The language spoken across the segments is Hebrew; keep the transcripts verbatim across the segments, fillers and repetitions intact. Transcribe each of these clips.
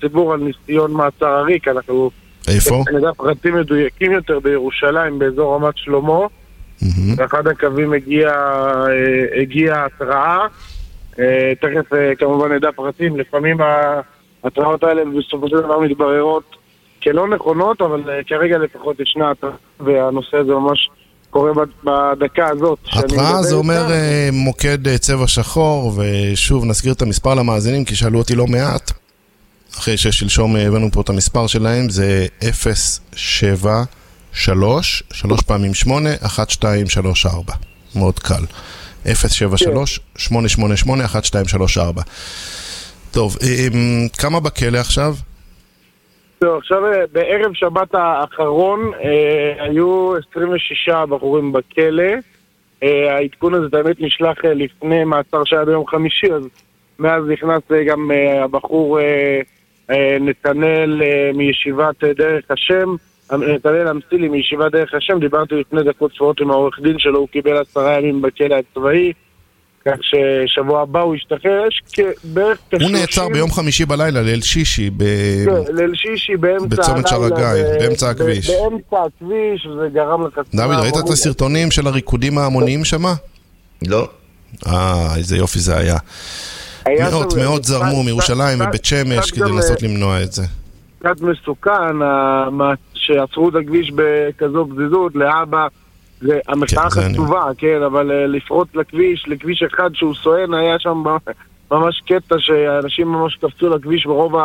לציבור על ניסיון מעצר אריק. אנחנו איפה? נדע פרטים מדויקים יותר בירושלים, באזור רמת שלמה. ואחד הקווים הגיע, הגיע התראה. תכף כמובן נדע פרטים. לפעמים ההתראות האלה בסופו של דבר מתבררות כלא נכונות, אבל כרגע לפחות ישנה התראה, והנושא הזה ממש קורה בדקה הזאת. התראה זה אומר מוקד צבע שחור, ושוב נזכיר את המספר למאזינים, כי שאלו אותי לא מעט, אחרי ששלשום הבאנו פה את המספר שלהם, זה אפס שבע שלוש, שלוש פעמים שמונה, אחת שתיים שלוש ארבע. מאוד קל. אפס שבע שלוש, שמונה שמונה שמונה, אחת שתיים שלוש ארבע. טוב, כמה בכלא עכשיו? טוב, עכשיו בערב שבת האחרון אה, היו עשרים ושישה בחורים בכלא. אה, העדכון הזה באמת נשלח אה, לפני מעצר שהיה ביום חמישי, אז מאז נכנס אה, גם אה, הבחור אה, אה, נתנאל אה, מישיבת אה, דרך השם, נתנאל אמסילי מישיבת דרך השם. דיברתי לפני דקות ספורות עם העורך דין שלו, הוא קיבל עשרה ימים בכלא הצבאי, כך ששבוע הבא הוא ישתחרר. הוא נעצר ביום חמישי בלילה, ליל שישי, ליל שישי באמצע בצומת שרגאי, באמצע הכביש. באמצע הכביש, וזה גרם לחצנה. דוד, ראית את הסרטונים של הריקודים ההמוניים שמה? לא. אה, איזה יופי זה היה. מאות, מאות זרמו מירושלים ובית שמש כדי לנסות למנוע את זה. קצת מסוכן, שעצרו את הכביש בכזו בזיזות, לאבא. זה המחאה חשובה, כן, אבל לפרוט לכביש, לכביש אחד שהוא סואן, היה שם ממש קטע שאנשים ממש קפצו לכביש ברוב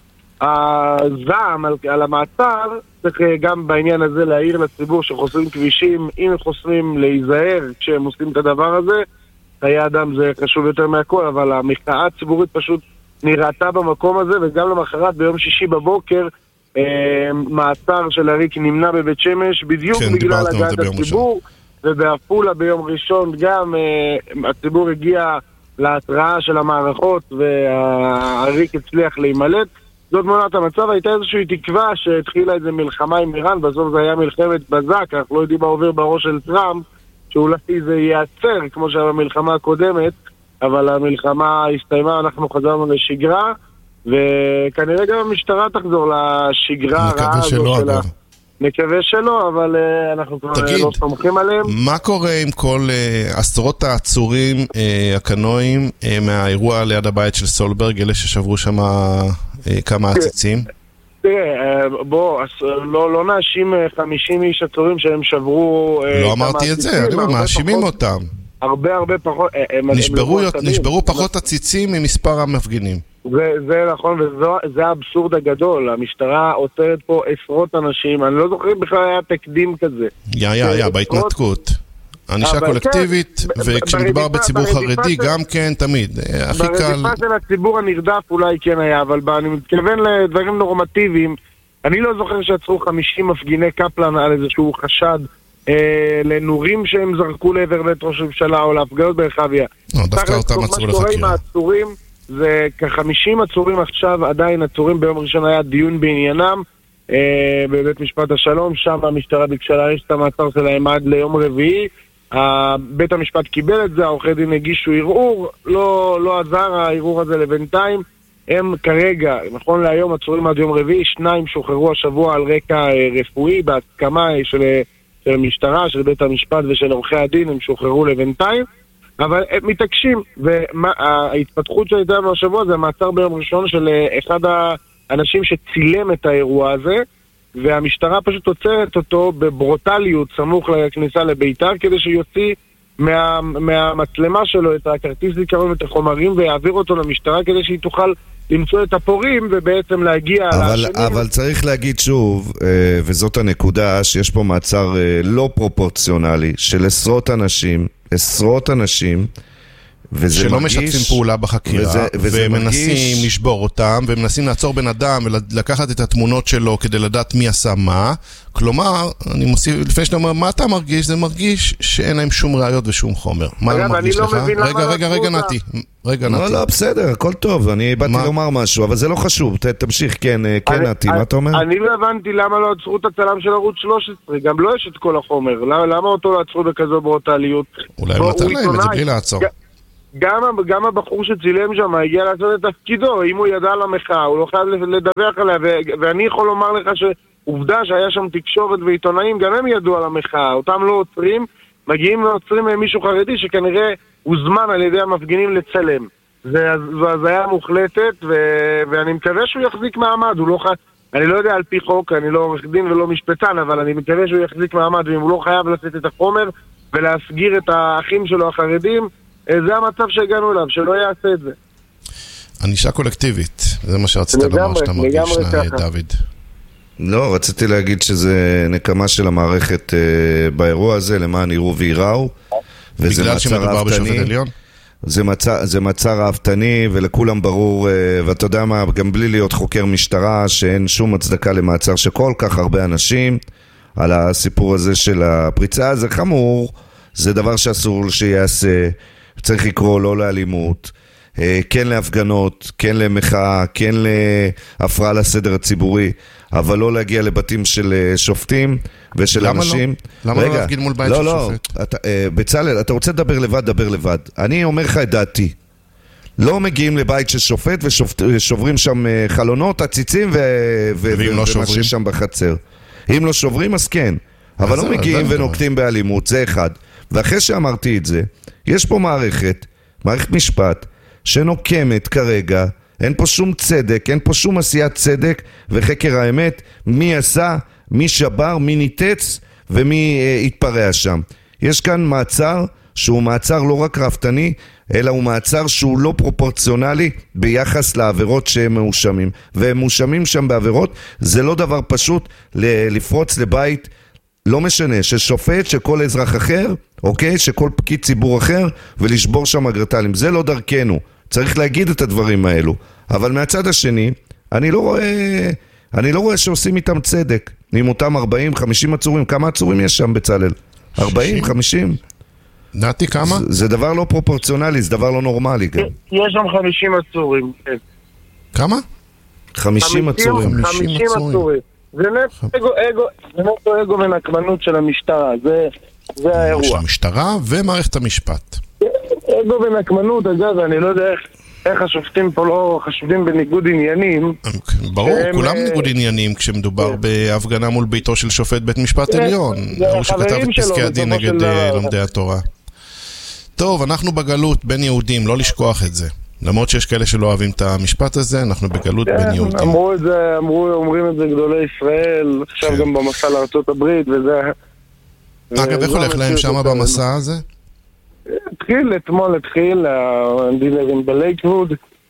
הזעם על, על המעצר. צריך גם בעניין הזה להעיר לציבור שחוסרים כבישים, אם חוסרים להיזהר כשהם עושים את הדבר הזה. חיי אדם זה חשוב יותר מהכל, אבל המחאה הציבורית פשוט נראתה במקום הזה, וגם למחרת ביום שישי בבוקר מעצר של אריק נמנע בבית שמש בדיוק כן, בגלל הגעת הציבור, ובאפולה ביום ראשון גם הציבור הגיע להתראה של המערכות והאריק הצליח להימלט. זאת תמונת המצב. הייתה איזושהי תקווה שהתחילה איזו מלחמה עם איראן, בסוף זה היה מלחמת בזק, אנחנו לא יודעים מה עובר בראש של טראמפ, שאולי זה ייעצר כמו שהיה במלחמה הקודמת, אבל המלחמה הסתיימה, אנחנו חזרנו לשגרה, וכנראה גם המשטרה תחזור לשגרה הרעה הזו שלה. נקווה שלא, אבל uh, אנחנו כבר לא סומכים עליהם. מה קורה עם כל uh, עשרות העצורים uh, הקנואים uh, מהאירוע ליד הבית של סולברג, אלה ששברו שם uh, כמה עציצים? תראה, בוא, לא, לא נאשים חמישים איש עצורים שהם שברו... לא אמרתי את זה, אני אומר, מאשימים אותם. הרבה הרבה פחות... נשברו, נשברו פחות עציצים ממספר המפגינים. זה, זה נכון, וזה האבסורד הגדול. המשטרה עוצרת פה עשרות אנשים, אני לא זוכר בכלל היה תקדים כזה. יא, יא, יא, בהתנתקות. ענישה קולקטיבית, וכשמדובר בציבור חרדי גם כן, תמיד. הכי קל... ברדיפה של הציבור הנרדף אולי כן היה, אבל אני מתכוון לדברים נורמטיביים. אני לא זוכר שעצרו חמישים מפגיני קפלן על איזשהו חשד לנורים שהם זרקו לעבר בית ראש הממשלה או להפגנות ברחביה. דווקא אותם עצרו לחקירה. זה כ-חמישים עצורים עכשיו, עדיין עצורים. ביום ראשון היה דיון בעניינם בבית משפט השלום, שם המשטרה ביקשה להאריך את המעצר שלהם עד ליום רביעי. בית המשפט קיבל את זה, העורכי דין הגישו ערעור, לא, לא עזר הערעור הזה לבינתיים. הם כרגע, נכון להיום, עצורים עד יום רביעי, שניים שוחררו השבוע על רקע רפואי, בהסכמה של, של המשטרה, של בית המשפט ושל עורכי הדין, הם שוחררו לבינתיים, אבל הם מתעקשים. וההתפתחות שהייתה בשבוע זה המעצר ביום ראשון של אחד האנשים שצילם את האירוע הזה, והמשטרה פשוט עוצרת אותו בברוטליות סמוך לכניסה לביתר, כדי שיוציא מה, מהמצלמה שלו את הכרטיס זיכרון ואת החומרים ויעביר אותו למשטרה, כדי שהיא תוכל למצוא את הפורים ובעצם להגיע אבל, לשנים. אבל צריך להגיד שוב, וזאת הנקודה, שיש פה מעצר לא פרופורציונלי של עשרות אנשים, עשרות אנשים, שלא מרגיש, משתפים פעולה בחקירה, וזה, וזה ומנסים מרגיש... לשבור אותם, ומנסים לעצור בן אדם ולקחת את התמונות שלו כדי לדעת מי עשה מה. כלומר, אני מוסיף, לפני שאתה אומר, מה אתה מרגיש? זה מרגיש שאין להם שום ראיות ושום חומר. מה אגב, מרגיש לא לך? רגע, רגע, רגע, נתי. רגע, נתי. לא, לא, בסדר, הכל טוב. אני באתי מה? לומר משהו, אבל זה לא חשוב. ת, תמשיך, כן, כן, אני, נתי, אני, מה אתה אומר? אני לא הבנתי למה לא עצרו את הצלם של ערוץ שלוש עשרה. גם לא יש את כל החומר. למה, למה אותו לא עצרו בכזו ברוטליות? אולי הם נתן להם את זה בלי לעצור. גם, גם הבחור שצילם שם הגיע לעשות את תפקידו, אם הוא ידע על המחאה, הוא לא חייב לדווח עליה, ו- ואני יכול לומר לך שעובדה שהיה שם תקשורת ועיתונאים, גם הם ידעו על המחאה, אותם לא עוצרים, מגיעים ועוצרים מישהו חרדי שכנראה הוזמן על ידי המפגינים לצלם. זה הזיה מוחלטת, ו- ואני מקווה שהוא יחזיק מעמד, הוא לא ח... אני לא יודע על פי חוק, אני לא עורך דין ולא משפטן, אבל אני מקווה שהוא יחזיק מעמד, ואם הוא לא חייב לתת את החומר ולהסגיר את האחים שלו החרדים, זה המצב שהגענו אליו, שלא יעשה את זה. ענישה קולקטיבית, זה מה שרצית לומר שאתה מרגיש, דוד. לא, רציתי להגיד שזה נקמה של המערכת באירוע הזה, למען יראו ויראו, בגלל שמדובר בשופט עליון? זה מצא, זה מצא ראוותני, ולכולם ברור, ואתה יודע מה, גם בלי להיות חוקר משטרה, שאין שום הצדקה למעצר שכל כך הרבה אנשים על הסיפור הזה של הפריצה. זה חמור, זה דבר שאסור שיעשה, צריך לקרוא לא לאלימות, כן להפגנות, כן למחאה, כן להפרעה לסדר הציבורי, אבל לא להגיע לבתים של שופטים ושל למה אנשים. לא? למה לא להפגין מול בית לא, של לא, שופט? אתה, בצלאל, אתה רוצה לדבר לבד, דבר לבד. אני אומר לך את דעתי. לא מגיעים לבית של שופט ושוברים שם חלונות, עציצים ו... ואם לא שוברים? ומה שם בחצר. אם לא שוברים, אז כן. אבל לא מגיעים ונוקטים באלימות, זה אחד. ואחרי שאמרתי את זה, יש פה מערכת, מערכת משפט, שנוקמת כרגע, אין פה שום צדק, אין פה שום עשיית צדק וחקר האמת, מי עשה, מי שבר, מי ניתץ ומי אה, התפרע שם. יש כאן מעצר שהוא מעצר לא רק רפתני, אלא הוא מעצר שהוא לא פרופורציונלי ביחס לעבירות שהם מאושמים. והם מאושמים שם בעבירות, זה לא דבר פשוט לפרוץ לבית, לא משנה, ששופט, שכל אזרח אחר, אוקיי? שכל פקיד ציבור אחר, ולשבור שם אגרטלים. זה לא דרכנו. צריך להגיד את הדברים האלו. אבל מהצד השני, אני לא רואה, אני לא רואה שעושים איתם צדק. עם אותם ארבעים חמישים עצורים. כמה עצורים יש שם בצלאל? ארבעים חמישים? נתי, כמה? זה, זה דבר לא פרופורציונלי, זה דבר לא נורמלי גם. יש שם חמישים עצורים, כן. כמה? חמישים עצורים. חמישים עצורים. זה נטו אגו, זה נטו אגו ונקמנות של המשטרה, זה, זה האירוע. של המשטרה ומערכת המשפט. אגו ונקמנות, אגב, אני לא יודע איך, איך השופטים פה לא חשודים בניגוד עניינים. ברור, כולם ניגוד עניינים כשמדובר בהפגנה מול ביתו של שופט בית משפט עליון. הוא שכתב את פסקי הדין נגד לומדי התורה. טוב, אנחנו בגלות בין יהודים, לא לשכוח את זה. למרות שיש כאלה שלא אוהבים את המשפט הזה, אנחנו בגלות בין יהודים. אמרו את זה, אמרו, אומרים את זה גדולי ישראל, עכשיו גם במסע לארצות הברית, וזה... אגב, איך הולך להם שם במסע הזה? התחיל, אתמול התחיל, הדינרים בלייקווד,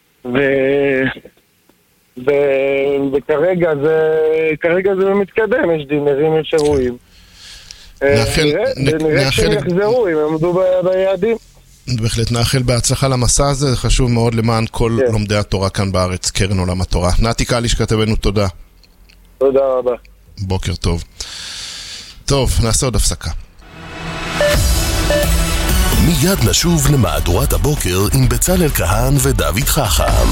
וכרגע זה, כרגע זה מתקדם, יש דינרים, יש אירועים. נראה שהם יחזרו, אם הם עמדו ביעדים. בהחלט נאחל בהצלחה למסע הזה, זה חשוב מאוד למען כל כן. לומדי התורה כאן בארץ, קרן עולם התורה. נתי קליש כתבנו, תודה. תודה רבה. בוקר טוב. טוב, נעשה עוד הפסקה. מיד נשוב למהדורת הבוקר עם בצלאל כהן ודוד חכם.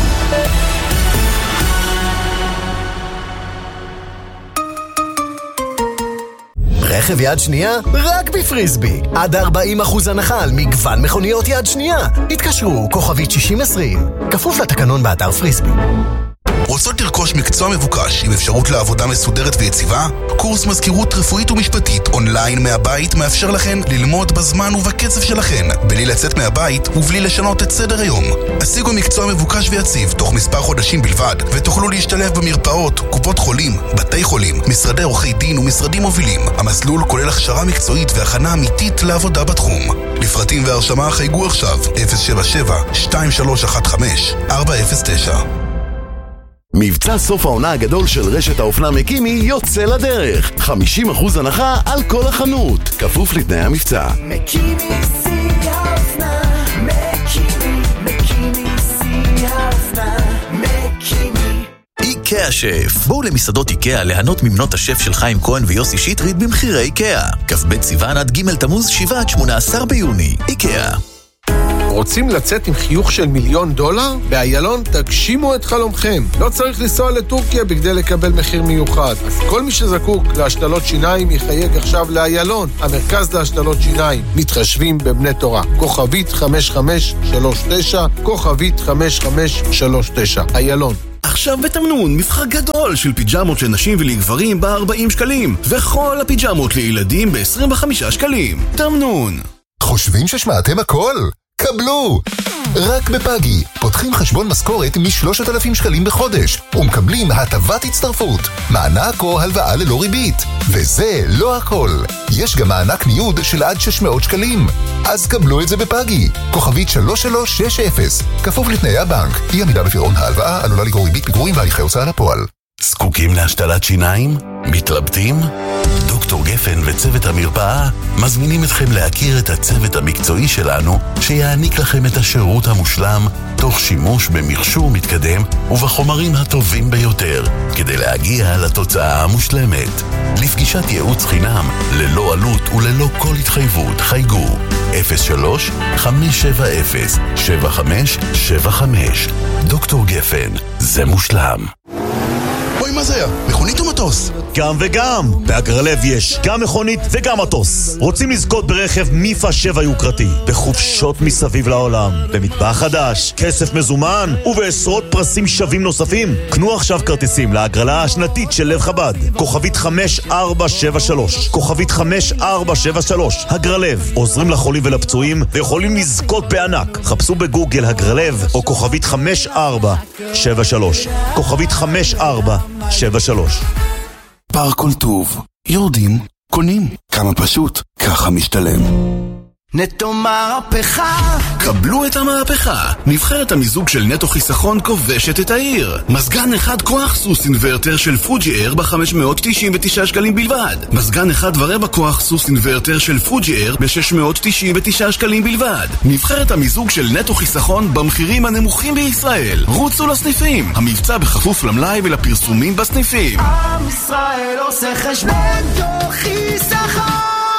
רכב יד שנייה? רק בפריסבי. עד ארבעים אחוז הנחה על מגוון מכוניות יד שנייה. התקשרו, כוכבית שישים עשרים. כפוף לתקנון באתר פריסבי. רוצות לרכוש מקצוע מבוקש עם אפשרות לעבודה מסודרת ויציבה? קורס מזכירות רפואית ומשפטית אונליין מהבית מאפשר לכן ללמוד בזמן ובקצב שלכן, בלי לצאת מהבית ובלי לשנות את סדר היום. השיגו מקצוע מבוקש ויציב תוך מספר חודשים בלבד, ותוכלו להשתלב במרפאות, קופות חולים, בתי חולים, משרדי עורכי דין ומשרדים מובילים. המסלול כולל הכשרה מקצועית והכנה אמיתית לעבודה בתחום. לפרטים והרשמה חייגו עכשיו אפס שבע שבע שתיים שלוש אחת חמש ארבע אפס תשע. מבצע סוף העונה הגדול של רשת האופנה מקימי יוצא לדרך. חמישים אחוז הנחה על כל החנות, כפוף לתנאי המבצע. מקימי שיא האופנה, מקימי, מקימי שיא האופנה, מקימי. איקאה שף. בואו למסעדות איקאה ליהנות ממנות השף של חיים כהן ויוסי שטרית במחירי איקאה. כ"ב סיוון עד ג' תמוז שבעה עד שמונה עשר ביוני. איקאה. רוצים לצאת עם חיוך של מיליון דולר? באיילון תגשימו את חלומכם. לא צריך לנסוע לטורקיה בכדי לקבל מחיר מיוחד. אז כל מי שזקוק להשתלות שיניים יחייג עכשיו לאיילון, המרכז להשתלות שיניים. מתחשבים בבני תורה. כוכבית חמש חמש שלוש תשע, כוכבית חמש חמש שלוש תשע. איילון. עכשיו בתמנון, מבחר גדול של פיג'מות לנשים ולגברים ב-ארבעים שקלים, וכל הפיג'מות לילדים ב-עשרים וחמישה שקלים. תמנון. חושבים ששמעתם הכל? קבלו! רק בפאגי פותחים חשבון משכורת מ-שלושת אלפים שקלים בחודש ומקבלים הטבת הצטרפות, מענק או הלוואה ללא ריבית. וזה לא הכל, יש גם מענק ניוד של עד שש מאות שקלים. אז קבלו את זה בפאגי, כוכבית שלוש שלוש שש אפס, כפוף לתנאי הבנק. אי עמידה בפירעון ההלוואה עלולה לגרור ריבית פיגורים והליכי הוצאה לפועל. זקוקים להשתלת שיניים? מתלבטים? דוקטור גפן וצוות המרפאה מזמינים אתכם להכיר את הצוות המקצועי שלנו שיעניק לכם את השירות המושלם תוך שימוש במכשור מתקדם ובחומרים הטובים ביותר כדי להגיע לתוצאה המושלמת. לפגישת ייעוץ חינם ללא עלות וללא כל התחייבות חייגו אפס שלוש חמש שבע אפס שבע חמש שבע חמש. דוקטור גפן, זה מושלם. אוי, מה זה היה? מכונית או מטוס? גם וגם. בהגרלב יש גם מכונית וגם מטוס. רוצים לזכות ברכב מיפה שבע יוקרתי, בחופשות מסביב לעולם, במטבח חדש, כסף מזומן ובעשרות פרסים שווים נוספים? קנו עכשיו כרטיסים להגרלה השנתית של לב חב"ד. כוכבית חמש ארבע שבע שלוש, כוכבית חמש ארבע שבע שלוש. הגרלב, עוזרים לחולים ולפצועים ויכולים לזכות בענק. חפשו בגוגל הגרלב או כוכבית חמש ארבע שבע שלוש, כוכבית חמש ארבע שבע שלוש. בר כל טוב, יורדים, קונים. כמה פשוט, ככה משתלם. נטו מהפכה. קבלו את המהפכה. נבחרת המיזוג של נטו חיסכון כובשת את העיר. מזגן אחד כוח סוס אינוורטר של פוג'י אייר ב-חמש מאות תשעים ותשעה שקלים בלבד. מזגן אחד ורבע כוח סוס אינוורטר של פוג'י אייר ב-שש מאות תשעים ותשעה שקלים בלבד. נבחרת המיזוג של נטו חיסכון במחירים הנמוכים בישראל. רוצו לסניפים. המבצע בכפוף למלאי ולפרסומים בסניפים. עם ישראל עושה חשבון נטו חיסכון.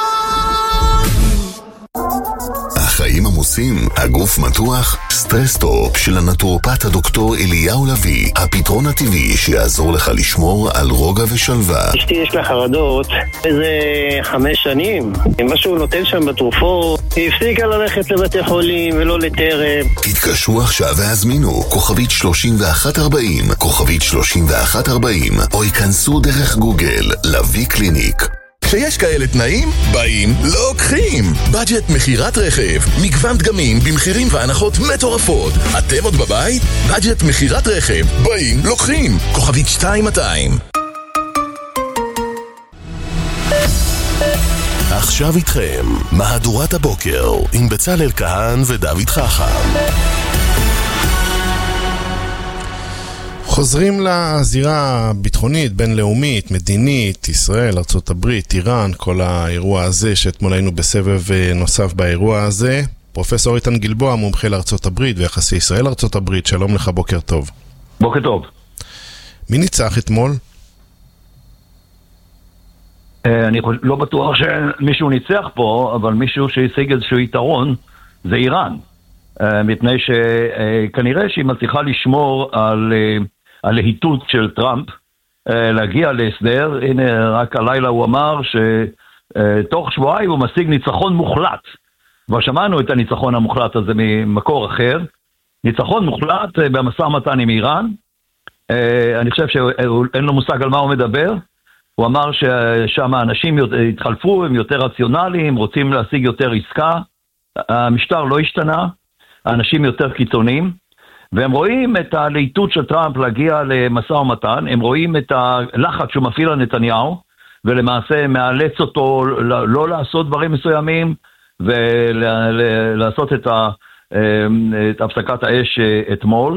החיים עמוסים, הגוף מתוח, סטרס-טופ של הנטורופט הדוקטור אליהו לוי, הפתרון הטבעי שיעזור לך לשמור על רוגע ושלווה. אשתי יש לה חרדות איזה חמש שנים, מה שהוא נותן שם בתרופות, היא הפסיקה ללכת לבתי חולים ולא לטרם. תתקשרו עכשיו והזמינו כוכבית שלושים ואחת ארבעים, כוכבית שלושים ואחת ארבעים, או ייכנסו דרך גוגל לוי קליניק. כשיש כאלה תנאים, באים, לוקחים. בדג'ט מחירת רכב, מגוון דגמים במחירים והנחות מטורפות. אתם עוד בבית? בדג'ט מחירת רכב, באים, לוקחים. כוכבית שתיים מאתיים. עכשיו איתכם, מהדורת הבוקר עם בצלאל כהן ודוד חכם. חוזרים לזירה הביטחונית, בינלאומית, מדינית, ישראל, ארצות הברית, איראן, כל האירוע הזה שאתמול היינו בסבב נוסף באירוע הזה. פרופסור איתן גלבוע, מומחה לארצות הברית ויחסי ישראל ארצות הברית, שלום לך, בוקר טוב. בוקר טוב. מי ניצח אתמול? אני לא בטוח שמישהו ניצח פה, אבל מישהו שהשיג איזשהו יתרון זה איראן. מפני שכנראה שהיא מצליחה לשמור על הלהיטות של טראמפ, להגיע להסדר. הנה, רק הלילה הוא אמר שתוך שבועיים הוא משיג ניצחון מוחלט. כבר שמענו את הניצחון המוחלט הזה ממקור אחר. ניצחון מוחלט במשא ומתן עם איראן. אני חושב שאין לו מושג על מה הוא מדבר. הוא אמר ששם האנשים התחלפו, הם יותר רציונליים, רוצים להשיג יותר עסקה. המשטר לא השתנה, האנשים יותר קיצוניים, והם רואים את הלהיטות של טראמפ להגיע למשא ומתן, הם רואים את הלחץ שהוא מפעיל על נתניהו, ולמעשה מאלץ אותו לא לעשות דברים מסוימים, ולעשות את, ה, את הפסקת האש אתמול.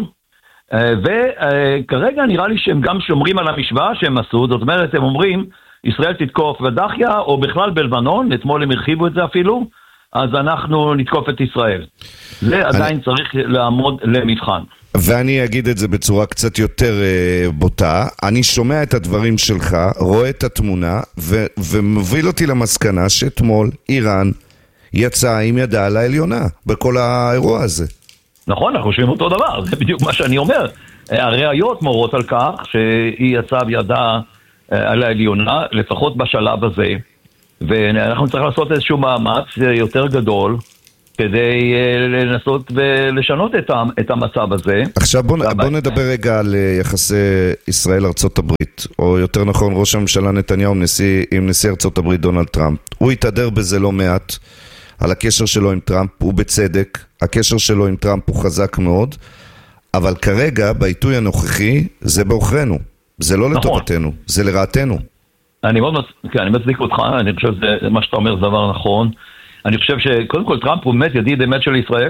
וכרגע נראה לי שהם גם שומרים על המשוואה שהם עשו, זאת אומרת, הם אומרים, ישראל תתקוף בדחיה, או בכלל בלבנון, אתמול הם הרחיבו את זה אפילו, אז אנחנו נתקוף את ישראל. זה עדיין צריך לעמוד למבחן. ואני אגיד את זה בצורה קצת יותר uh, בוטה. אני שומע את הדברים שלך, רואה את התמונה, ו- ומוביל אותי למסקנה שאתמול איראן יצא עם ידה על העליונה בכל האירוע הזה. נכון, אנחנו חושבים אותו דבר, זה בדיוק מה שאני אומר. הראיות מורות על כך שהיא יצאה בידה על העליונה, לפחות בשלב הזה, ואנחנו צריכים לעשות איזשהו מאמץ יותר גדול, כדי לנסות ולשנות את המצב הזה. עכשיו בוא, בוא נדבר רגע על יחסי ישראל-ארצות הברית, או יותר נכון ראש הממשלה נתניהו עם נשיא, עם נשיא ארצות הברית דונלד טראמפ. הוא התהדר בזה לא מעט, על הקשר שלו עם טראמפ, הוא בצדק, הקשר שלו עם טראמפ הוא חזק מאוד, אבל כרגע, בעיתוי הנוכחי, זה בעוכרנו. זה לא נכון. לטובתנו, זה לרעתנו. אני מאוד כן, אני מצדיק אותך, אני חושב שזה מה שאתה אומר זה דבר נכון. אני חושב שקודם כל טראמפ הוא באמת ידיד אמת של ישראל,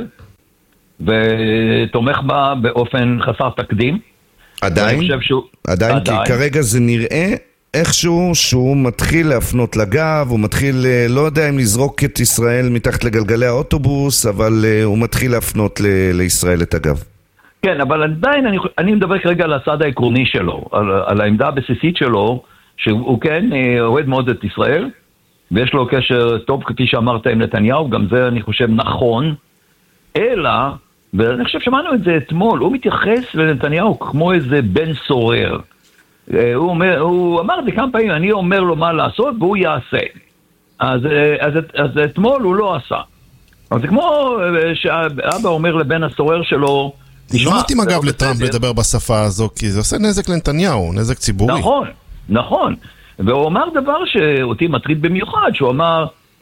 ותומך בה באופן חסר תקדים. עדיין? שהוא... עדיין, עדיין, כי כרגע זה נראה איכשהו שהוא מתחיל להפנות לגב, הוא מתחיל, לא יודע אם לזרוק את ישראל מתחת לגלגלי האוטובוס, אבל הוא מתחיל להפנות ל- לישראל את הגב. כן, אבל עדיין אני, אני מדבר כרגע על הצד העקרוני שלו, על, על העמדה הבסיסית שלו, שהוא כן אוהד מאוד את ישראל, ויש לו קשר טוב כפי שאמרת עם נתניהו, גם זה אני חושב נכון, אלא, ואני חושב שמענו את זה אתמול, הוא מתייחס לנתניהו כמו איזה בן סורר. הוא, אומר, הוא אמר את זה כמה פעמים, אני אומר לו מה לעשות והוא יעשה. אז, אז, אז אתמול הוא לא עשה. אז זה כמו שאבא אומר לבן הסורר שלו, לא מתאים אגב לטראמפ לדבר בשפה הזו, כי זה עושה נזק לנתניהו, נזק ציבורי. נכון, נכון. והוא אמר דבר שאותי מטריד במיוחד, שהוא אמר,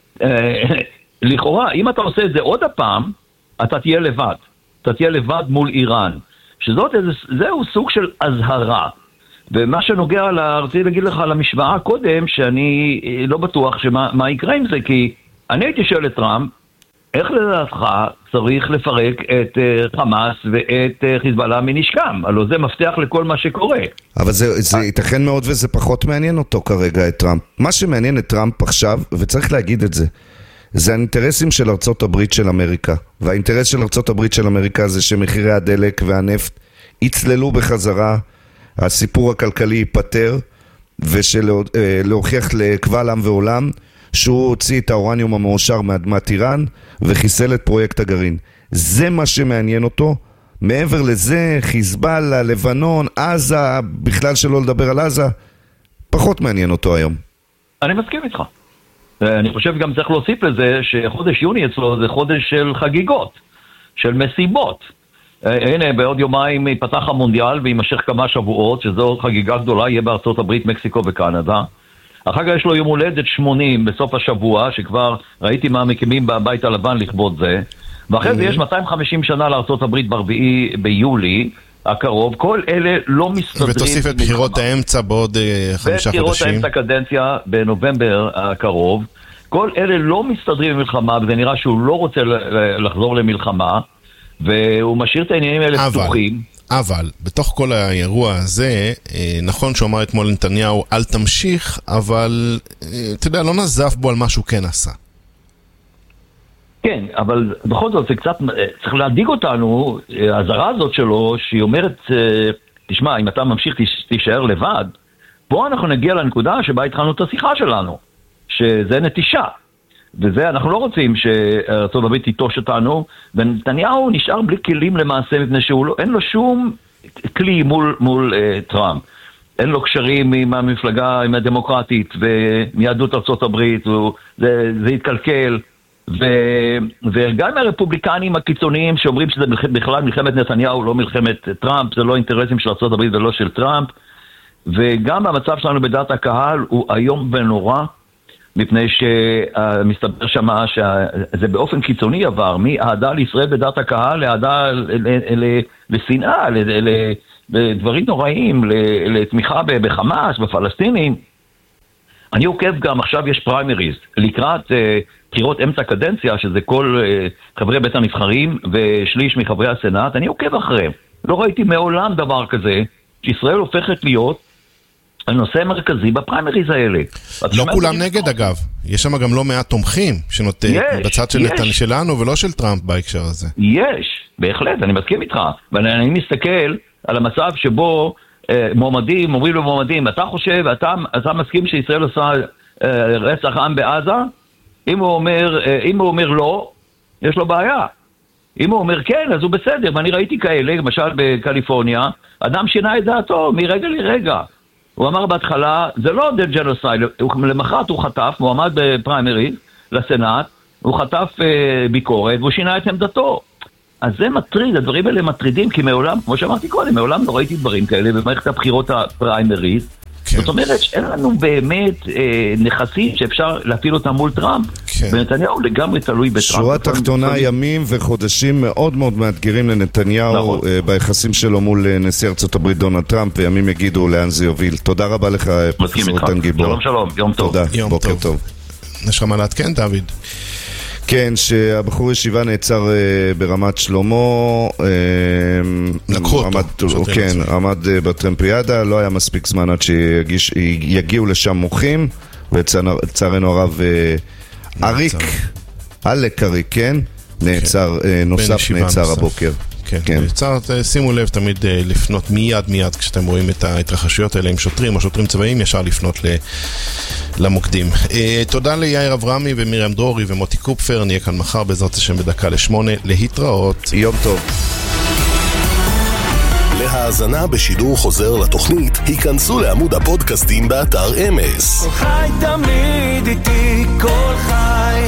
לכאורה, אם אתה עושה את זה עוד הפעם, אתה תהיה לבד. אתה תהיה לבד מול איראן. שזאת, זהו סוג של הזהרה. ומה שנוגע, רציתי להגיד לך על המשוואה קודם, שאני לא בטוח שמה, מה יקרה עם זה, כי אני הייתי שואל את טראמפ, איך לדעתך צריך לפרק את uh, חמאס ואת uh, חיזבאללה מנשקם? הלוא זה מפתח לכל מה שקורה. אבל זה, זה ייתכן מאוד וזה פחות מעניין אותו כרגע את טראמפ. מה שמעניין את טראמפ עכשיו, וצריך להגיד את זה, זה האינטרסים של ארצות הברית של אמריקה. והאינטרס של ארצות הברית של אמריקה זה שמחירי הדלק והנפט יצללו בחזרה, הסיפור הכלכלי ייפטר, ושלהוכיח לקבל עם ועולם, שהוא הוציא את האורניום המאושר מאדמת איראן וחיסל את פרויקט הגרעין. זה מה שמעניין אותו. מעבר לזה, חיזבאללה, לבנון, עזה, בכלל שלא לדבר על עזה, פחות מעניין אותו היום. אני מסכים איתך. אני חושב גם צריך להוסיף לזה שחודש יוני אצלו זה חודש של חגיגות, של מסיבות. הנה, בעוד יומיים ייפתח המונדיאל וימשך כמה שבועות, שזו חגיגה גדולה, יהיה בארצות הברית, מקסיקו וקנדה. אחר כך יש לו יום הולדת שמונים בסוף השבוע, שכבר ראיתי מה מקימים בבית הלבן לכבוד זה. ואחרי זה יש מאתיים וחמישים שנה לארצות הברית ברביעי ביולי הקרוב. כל אלה לא מסתדרים. ותוסיף את בחירות האמצע בעוד חמישה חודשים. ובחירות האמצע קדנציה בנובמבר הקרוב. כל אלה לא מסתדרים במלחמה, וזה נראה שהוא לא רוצה לחזור למלחמה, והוא משאיר את העניינים האלה פתוחים. אבל, בתוך כל האירוע הזה, נכון שאומר אתמול נתניהו, אל תמשיך, אבל, אתה יודע, לא נזף בו על מה שהוא כן עשה. כן, אבל בכל זאת, זה קצת, צריך להדיג אותנו, ההזרה הזאת שלו, שהיא אומרת, תשמע, אם אתה ממשיך, תישאר לבד, בוא אנחנו נגיע לנקודה שבה התחלנו את השיחה שלנו, שזה נטישה. וזה אנחנו לא רוצים שארצות הברית תיטוש אותנו, ונתניהו נשאר בלי כלים למעשה, מפני שהוא לא, אין לו שום כלי מול, מול אה, טראמפ. אין לו קשרים עם המפלגה, עם הדמוקרטית, ומיהדות ארצות הברית, הוא, זה, זה התקלקל. ו, וגם הרפובליקנים הקיצוניים שאומרים שזה בכלל מלחמת נתניהו, לא מלחמת טראמפ, זה לא אינטרסים של ארצות הברית ולא של טראמפ. וגם המצב שלנו בדעת הקהל הוא היום ונורא, מפני שמסתבר שמה שזה באופן קיצוני עבר, מאהדה לישראל בדעת הקהל, להאדה לשנאה, לדברים נוראים, לתמיכה בחמאס, בפלסטינים. אני עוקב גם, עכשיו יש פריימריז, לקראת בחירות אמצע קדנציה, שזה כל חברי בית הנבחרים ושליש מחברי הסנאט, אני עוקב אחריהם. לא ראיתי מעולם דבר כזה, שישראל הופכת להיות הנושא המרכזי בפריימריז האלה. לא כולם נגד אגב, יש שם גם לא מעט תומכים שנותן בצד של נתן שלנו ולא של טראמפ בהקשר הזה. יש, בהחלט, אני מסכים איתך, ואני מסתכל על המצב שבו אה, מועמדים, אומרים לו מועמדים, אתה חושב, אתה, אתה מסכים שישראל עושה אה, רצח עם בעזה? אם הוא אומר, אם הוא אומר לא, יש לו בעיה. אם הוא אומר כן, אז הוא בסדר. ואני ראיתי כאלה, למשל בקליפורניה, אדם שינה את דעתו מרגע לרגע. הוא אמר בהתחלה, זה לא ג'נוסייד, למחרת הוא חטף, הוא עמד בפריימריז לסנאט, הוא חטף אה, ביקורת, והוא שינה את עמדתו. אז זה מטריד, הדברים האלה מטרידים, כי מעולם, כמו שאמרתי קודם, מעולם לא ראיתי דברים כאלה במערכת הבחירות הפריימריז. כן. זאת אומרת שאין לנו באמת אה, נכסים שאפשר להפיל אותם מול טראמפ, כן. ונתניהו לגמרי תלוי בטראמפ. שורה תחתונה, ימים וחודשים מאוד מאוד מאתגרים לנתניהו נכון. אה, ביחסים שלו מול נשיא ארצות הברית דונלד טראמפ, וימים יגידו לאן זה יוביל. תודה רבה לך, פרופסור איתן גיבור. שלום שלום, יום טוב. תודה, יום בוקר טוב. טוב. יש לך מה לעדכן, דוד? כן, שהבחור ישיבה נעצר uh, ברמת שלמה, uh, לקחו אותו. עמד, כן, עמד uh, בטרמפיאדה, לא היה מספיק זמן עד שיגיעו לשם מוחים, ולצערנו הרב uh, אריק, אלק אריק, כן, נעצר, כן. Uh, נוסף נעצר נוסף. הבוקר. כן, כן. נעצר, שימו לב תמיד uh, לפנות מיד מיד כשאתם רואים את ההתרחשויות האלה עם שוטרים או שוטרים צבאיים, ישר לפנות ל... למוקדים. Uh, תודה ליאיר אברהמי ומירם דרורי ומוטי קופפר, נהיה כאן מחר בעזרת השם בדקה לשמונה, להתראות. יום טוב. להאזנה בשידור חוזר לתוכנית, היכנסו לעמוד הפודקאסטים באתר אמס. כל חי תמיד איתי, כל חי.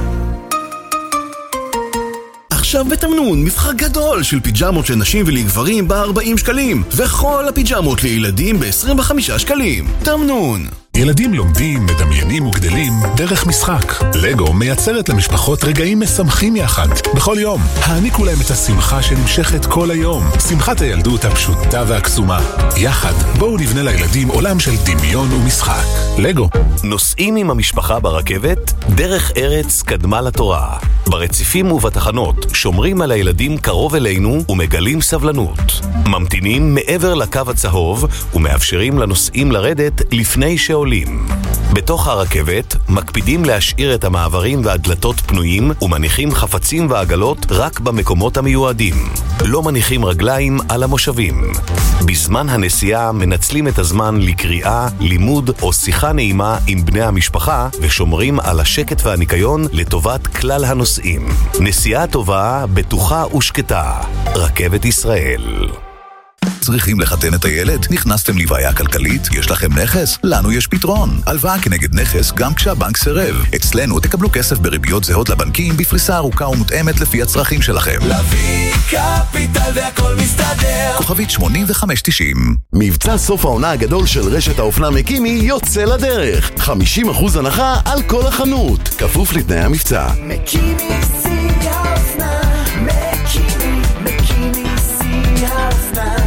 עכשיו בתמנון, מבחר גדול של פיג'מות של נשים ולגברים ב-ארבעים שקלים, וכל הפיג'מות לילדים ב-עשרים וחמישה שקלים. תמנון. ילדים לומדים, מדמיינים וגדלים דרך משחק. לגו מייצרת למשפחות רגעים משמחים יחד, בכל יום. העניקו להם את השמחה שנמשכת כל היום. שמחת הילדות הפשוטה והקסומה. יחד, בואו נבנה לילדים עולם של דמיון ומשחק. לגו. נוסעים עם המשפחה ברכבת, דרך ארץ קדמה לתורה. ברציפים ובתחנות, שומרים על הילדים קרוב אלינו ומגלים סבלנות. ממתינים מעבר לקו הצהוב ומאפשרים לנוסעים לרדת לפני שעולים. בתוך הרכבת מקפידים להשאיר את המעברים והדלתות פנויים ומניחים חפצים ועגלות רק במקומות המיועדים. לא מניחים רגליים על המושבים. בזמן הנסיעה מנצלים את הזמן לקריאה, לימוד או שיחה נעימה עם בני המשפחה ושומרים על השקט והניקיון לטובת כלל הנוסעים. נסיעה טובה, בטוחה ושקטה. רכבת ישראל. צריכים לחתן את הילד? נכנסתם לבעיה כלכלית? יש לכם נכס? לנו יש פתרון. הלוואה כנגד נכס גם כשהבנק סירב. אצלנו תקבלו כסף בריביות זהות לבנקים בפריסה ארוכה ומותאמת לפי הצרכים שלכם. לוי קפיטל והכל מסתדר. כוכבית שמונים וחמש תשעים. מבצע סוף העונה הגדול של רשת האופנה מקימי יוצא לדרך. חמישים אחוז הנחה על כל החנות. כפוף לתנאי המבצע. מקימי שיא האופנה. מקימי, מקימי שיא האופנה.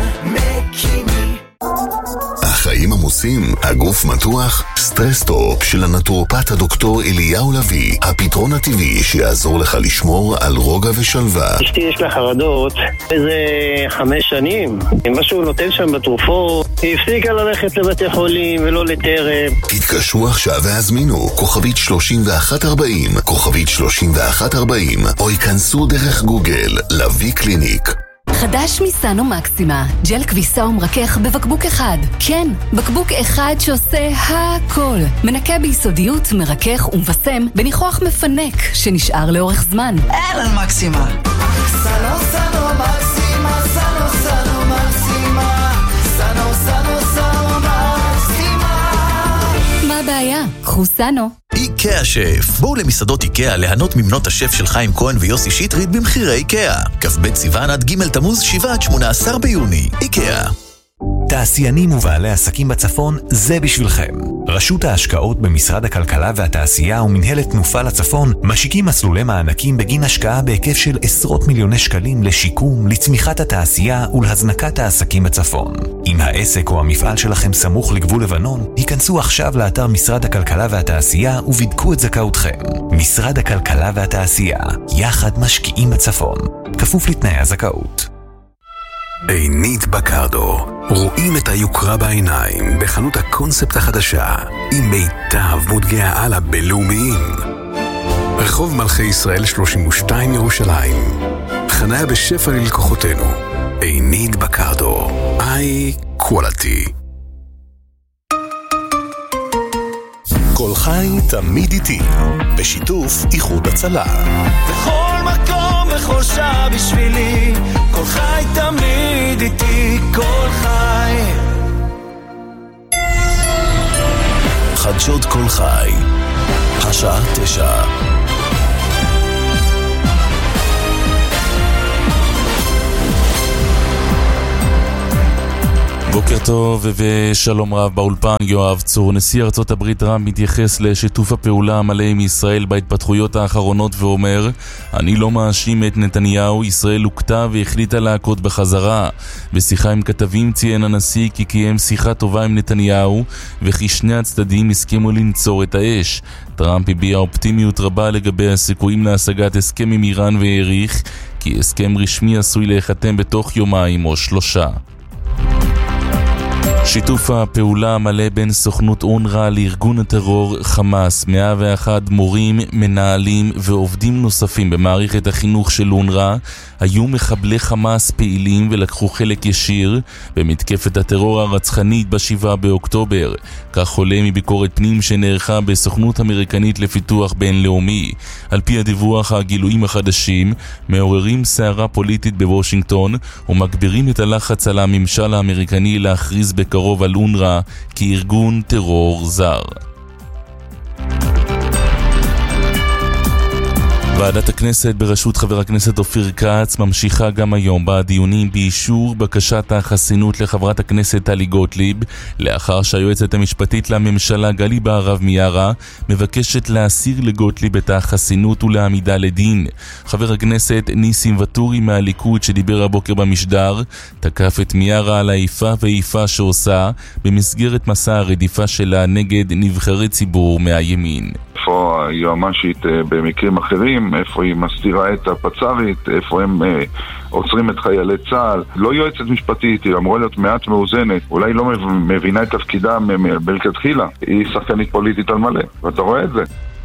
החיים עמוסים, הגוף מתוח, סטרס-טופ של הנטורופט הדוקטור אליהו לוי, הפתרון הטבעי שיעזור לך לשמור על רוגע ושלווה. אשתי יש לה חרדות איזה חמש שנים, משהו נותן שם בתרופות, היא הפסיקה ללכת לבתי חולים ולא לטרם. תתקשרו עכשיו והזמינו כוכבית שלושים ואחת ארבעים, כוכבית שלושים ואחת ארבעים, או ייכנסו דרך גוגל לוי קליניק. חדש מסנו מקסימה, ג'ל כביסה ומרכך בבקבוק אחד. כן, בקבוק אחד שעושה הכל. מנקה ביסודיות, מרכך ומבשם בניחוח מפנק שנשאר לאורך זמן. אהלן מקסימה. סנו סנו מקסימה, סנו סנו מקסימה, סנו סנו סנו מקסימה. מה הבעיה? קחו סנו. איקאה שף. בואו למסעדות איקאה ליהנות ממנות השף של חיים כהן ויוסי שטרית במחירי איקאה. כ"ב סיוון עד ג' תמוז שבעה עד שמונה עשר ביוני. איקאה. תעשיינים ובעלי עסקים בצפון, זה בשבילכם. רשות ההשקעות במשרד הכלכלה והתעשייה ומנהלת תנופה לצפון משיקים מסלולי מענקים בגין השקעה בהיקף של עשרות מיליוני שקלים לשיקום, לצמיחת התעשייה ולהזנקת העסקים בצפון. אם העסק או המפעל שלכם סמוך לגבול לבנון, היכנסו עכשיו לאתר משרד הכלכלה והתעשייה ובדקו את זכאותכם. משרד הכלכלה והתעשייה, יחד משקיעים בצפון. כפוף לתנאי הזכאות. עינית בקרדו, רואים את היוקרה בעיניים בחנות הקונספט החדשה עם מיטב מותגי העל הבינלאומיים. רחוב מלכי ישראל שלושים ושתיים ירושלים, חניה בשפע ללקוחותינו. עינית בקרדו, איי קוואליטי. כל חי תמיד איתי, בשיתוף איחוד הצלה. בכל מקום, בכל שעה בשבילי, כל חי תמיד איתי, כל חי. חדשות כל חי, השעה תשע. בוקר טוב ושלום רב באולפן, יואב צור. נשיא ארצות הברית טראמפ מתייחס לשיתוף הפעולה המלא עם ישראל בהתפתחויות האחרונות ואומר: אני לא מאשים את נתניהו, ישראל הוקטה והחליטה להכות בחזרה. בשיחה עם כתבים ציין הנשיא כי קיים שיחה טובה עם נתניהו וכי שני הצדדים הסכימו לנצור את האש. טראמפ הביע אופטימיות רבה לגבי הסיכויים להשגת הסכם עם איראן והעריך כי הסכם רשמי עשוי להיחתם בתוך יומיים או שלושה. שיתוף הפעולה המלא בין סוכנות אונר"א לארגון הטרור חמאס. מאה ואחת מורים, מנהלים ועובדים נוספים במערכת החינוך של אונר"א היו מחבלי חמאס פעילים ולקחו חלק ישיר במתקפת הטרור הרצחנית בשבעה באוקטובר. כך עולה מביקורת פנים שנערכה בסוכנות אמריקנית לפיתוח בינלאומי. על פי הדיווח, הגילויים החדשים מעוררים סערה פוליטית בוושינגטון ומגבירים את הלחץ על הממשל האמריקני להכריז בקרוב על אונר"א כארגון טרור זר. ועדת הכנסת בראשות חבר הכנסת אופיר כץ ממשיכה גם היום בדיונים באישור בקשת החסינות לחברת הכנסת טלי גוטליב, לאחר שהיועצת המשפטית לממשלה גלי בהרב מיארה מבקשת להסיר לגוטליב את החסינות ולהעמידה לדין. חבר הכנסת ניסים ואטורי מהליכוד שדיבר הבוקר במשדר תקף את מיארה על האיפה ואיפה שעושה במסגרת מסע הרדיפה שלה נגד נבחרי ציבור מהימין. איפה היועמ"שית במקרים אחרים, איפה היא מסתירה את הפצ"רית, איפה הם אה, עוצרים את חיילי צה"ל. לא יועצת משפטית, היא אמורה להיות מעט מאוזנת, אולי לא מבינה את תפקידה מלכתחילה, היא שחקנית פוליטית על מלא, ואתה רואה את זה.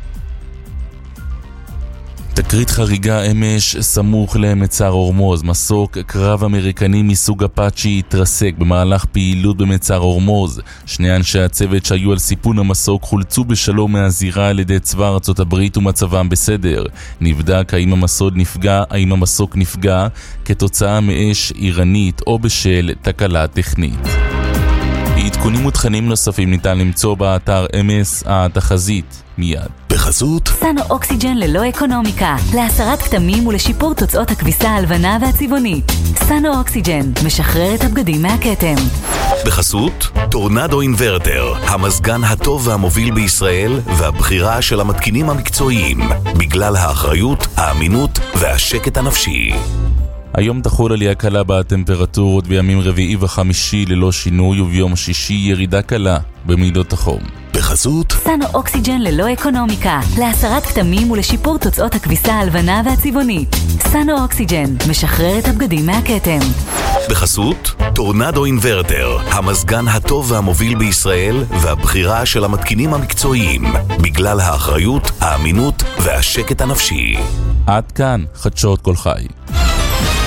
תקרית חריגה אמש סמוך למצר הורמוז. מסוק קרב אמריקני מסוג אפאצ'י התרסק במהלך פעילות במצר הורמוז. שני אנשי הצוות שהיו על סיפון המסוק חולצו בשלום מהזירה על ידי צבא ארצות הברית ומצבם בסדר. נבדק האם המסוק נפגע, האם המסוק נפגע כתוצאה מאש איראנית או בשל תקלה טכנית. עדכונים ותכנים נוספים ניתן למצוא באתר אמס התחזית מיד. בחסות סנו אוקסיג'ן ללא אקונומיקה, להסרת כתמים ולשיפור תוצאות הכביסה הלבנה והצבעונית. סנו אוקסיג'ן משחרר את הבגדים מהכתם. בחסות טורנדו אינברטר, המזגן הטוב והמוביל בישראל והבחירה של המתקינים המקצועיים בגלל האחריות, האמינות והשקט הנפשי. היום תחול עלייה קלה בטמפרטורות, בימים רביעי וחמישי ללא שינוי וביום שישי ירידה קלה במידות החום. בחסות סנו אוקסיג'ן ללא אקונומיקה, להסרת כתמים ולשיפור תוצאות הכביסה הלבנה והצבעונית. סנו אוקסיג'ן משחרר את הבגדים מהכתם. בחסות טורנדו אינברטר, המזגן הטוב והמוביל בישראל והבחירה של המתקינים המקצועיים בגלל האחריות, האמינות והשקט הנפשי. עד כאן חדשות כל חי.